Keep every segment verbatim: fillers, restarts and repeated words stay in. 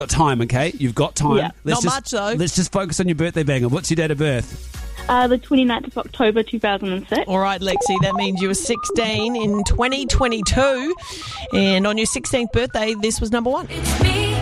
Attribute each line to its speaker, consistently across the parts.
Speaker 1: Got time, okay? You've got time.
Speaker 2: Yeah.
Speaker 1: Let's
Speaker 2: Not
Speaker 1: just,
Speaker 2: much, though.
Speaker 1: Let's just focus on your birthday banger. What's your date of birth?
Speaker 3: Uh, the twenty-ninth of October, two thousand six.
Speaker 2: All right, Lexi, that means you were sixteen in twenty twenty-two. And on your sixteenth birthday, this was number one.
Speaker 4: It's me.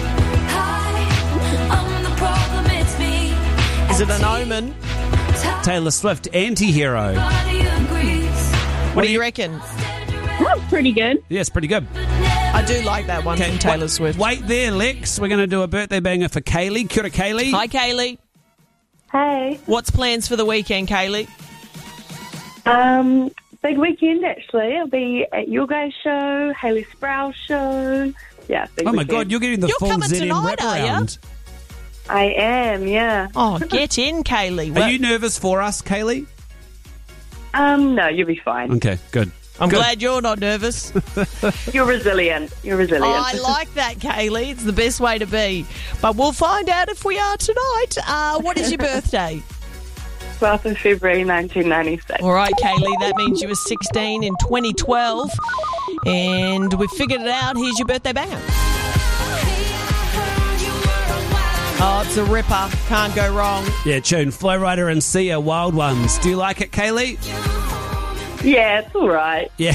Speaker 4: Hi, I'm the problem, it's me.
Speaker 2: Is it an omen?
Speaker 1: Taylor Swift, Anti-Hero.
Speaker 2: What do you reckon?
Speaker 3: That's pretty good.
Speaker 1: Yeah, it's pretty good.
Speaker 2: I do like that one from Taylor
Speaker 1: wait,
Speaker 2: Swift.
Speaker 1: Wait there, Lex. We're going to do a birthday banger for Kaylee. Kia ora, Kaylee.
Speaker 2: Hi, Kaylee.
Speaker 5: Hey.
Speaker 2: What's plans for the weekend, Kaylee?
Speaker 5: Um, big weekend, actually. I'll be at your guys' show, Hayley Sprouse show. Yeah, big
Speaker 1: Oh, my
Speaker 5: weekend.
Speaker 1: God. You're getting the
Speaker 2: You're
Speaker 1: full
Speaker 2: coming
Speaker 1: Z M
Speaker 2: tonight, are ya?
Speaker 1: wraparound.
Speaker 5: I am, yeah.
Speaker 2: Oh, get in, Kaylee.
Speaker 1: Are
Speaker 2: Well,
Speaker 1: you nervous for us, Kaylee?
Speaker 5: Um, no, you'll be fine.
Speaker 1: Okay, good.
Speaker 2: I'm
Speaker 1: Good.
Speaker 2: glad you're not nervous.
Speaker 5: You're resilient. You're resilient.
Speaker 2: I like that, Kaylee. It's the best way to be. But we'll find out if we are tonight. Uh, what is your birthday?
Speaker 5: twelfth of February, nineteen ninety-six.
Speaker 2: All right, Kaylee, that means you were sixteen in twenty twelve. And we figured it out. Here's your birthday banger. Oh, it's a ripper. Can't go wrong.
Speaker 1: Yeah, tune. Flow Rider and Sia, Wild Ones. Do you like it, Kaylee?
Speaker 5: Yeah, it's all right.
Speaker 1: Yeah.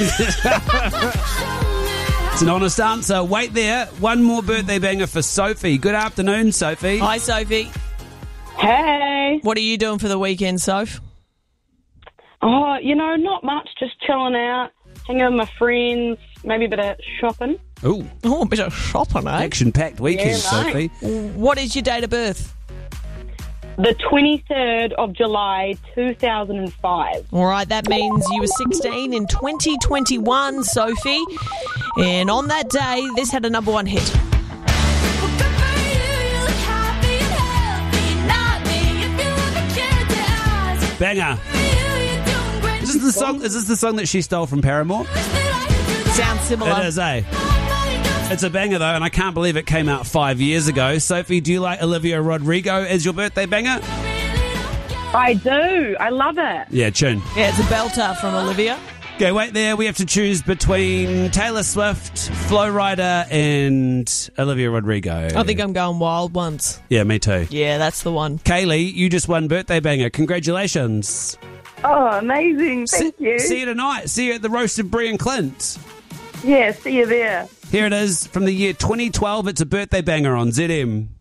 Speaker 1: It's an honest answer. Wait there. One more birthday banger for Sophie. Good afternoon, Sophie.
Speaker 2: Hi, Sophie.
Speaker 5: Hey.
Speaker 2: What are you doing for the weekend, Soph?
Speaker 5: Oh, you know, not much. Just chilling out, hanging out with my friends, maybe a bit of shopping.
Speaker 1: Ooh,
Speaker 2: Oh, a bit of shopping, eh?
Speaker 1: action-packed weekend,
Speaker 5: Yeah,
Speaker 1: Sophie.
Speaker 2: What is your date of birth?
Speaker 5: The twenty-third of July, two thousand five.
Speaker 2: All right, that means you were sixteen in twenty twenty-one, Sophie. And on that day, this had a number one hit.
Speaker 1: Banger. Is this the song? Is this the song that she stole from Paramore?
Speaker 2: Sounds similar.
Speaker 1: It is, eh? It's a banger though, and I can't believe it came out five years ago. Sophie, do you like Olivia Rodrigo as your birthday banger?
Speaker 5: I do. I love it.
Speaker 1: Yeah, tune.
Speaker 2: Yeah, it's a belter from Olivia.
Speaker 1: Okay, wait there. We have to choose between Taylor Swift, Flow Rider, and Olivia Rodrigo.
Speaker 2: I think I'm going Wild Ones.
Speaker 1: Yeah, me too.
Speaker 2: Yeah, that's the one.
Speaker 1: Kaylee, you just won birthday banger. Congratulations.
Speaker 5: Oh, amazing. Thank
Speaker 1: see,
Speaker 5: you.
Speaker 1: See you tonight. See you at the Roast of Brie and Clint.
Speaker 5: Yeah, see you there.
Speaker 1: Here it is from the year twenty twelve. It's a birthday banger on Z M.